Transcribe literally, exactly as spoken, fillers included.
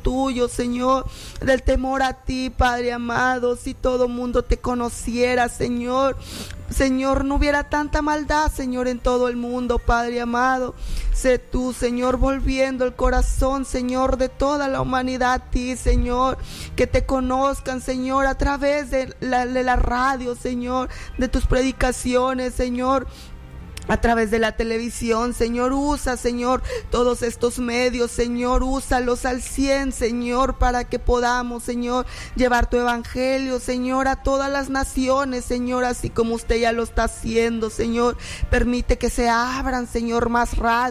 tuyo, Señor, del temor a ti, Padre amado. Si todo mundo te conociera, Señor, Señor, no hubiera tanta maldad, Señor, en todo el mundo, Padre amado. Sé tú, Señor, volviendo el corazón, Señor, de toda la humanidad a ti, Señor. Que te conozcan, Señor, a través de la, de la radio, Señor, de tus predicaciones, Señor, a través de la televisión, Señor. Usa, Señor, todos estos medios, Señor, úsalos al cien, Señor, para que podamos, Señor, llevar tu evangelio, Señor, a todas las naciones, Señor, así como usted ya lo está haciendo, Señor. Permite que se abran, Señor, más radios,